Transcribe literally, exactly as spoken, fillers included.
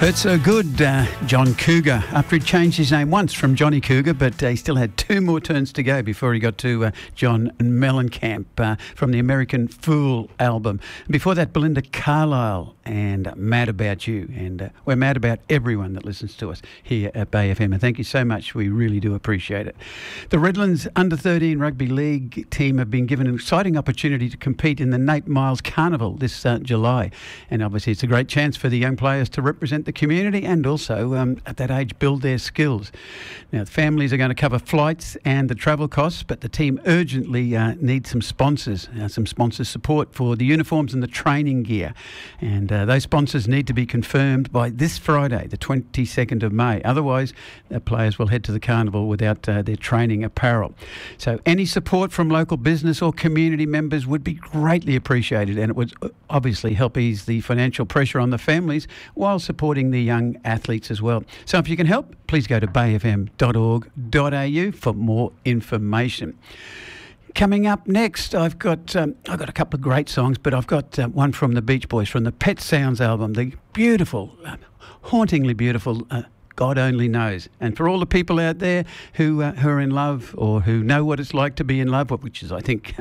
It's so good, uh, John Cougar, after he changed his name once from Johnny Cougar, but uh, he still had two more turns to go before he got to uh, John Mellencamp uh, from the American Fool album. Before that, Belinda Carlisle and Mad About You. And uh, we're mad about everyone that listens to us here at Bay F M. And thank you so much. We really do appreciate it. The Redlands under thirteen Rugby League team have been given an exciting opportunity to compete in the Nate Miles Carnival this uh, July. And obviously it's a great chance for the young players to represent the community and also um, at that age build their skills. Now the families are going to cover flights and the travel costs, but the team urgently uh, needs some sponsors, uh, some sponsor support for the uniforms and the training gear. And uh, those sponsors need to be confirmed by this Friday, the twenty-second of May. Otherwise, the players will head to the carnival without uh, their training apparel. So any support from local business or community members would be greatly appreciated, and it would obviously help ease the financial pressure on the families while supporting the young athletes as well. So if you can help, please go to bay f m dot org dot a u for more information. Coming up next, I've got um, I've got a couple of great songs, but I've got uh, one from the Beach Boys, from the Pet Sounds album, the beautiful, uh, hauntingly beautiful uh, God Only Knows. And for all the people out there who uh, who are in love or who know what it's like to be in love, which is, I think,